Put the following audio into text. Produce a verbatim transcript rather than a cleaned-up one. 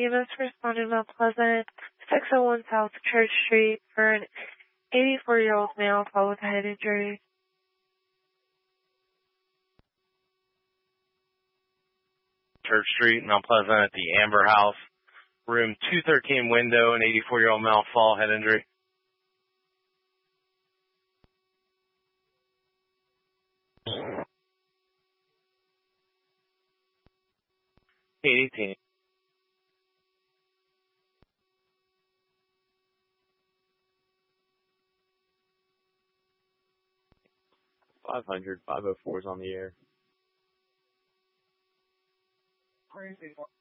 E M S responded Mount Pleasant, six oh one South Church Street for an eighty-four-year-old male fall with a head injury. Church Street, Mount Pleasant at the Amber House, room two thirteen window, an eighty-four-year-old male fall, head injury. eighteen. five hundred, five oh four is on the air. Crazy.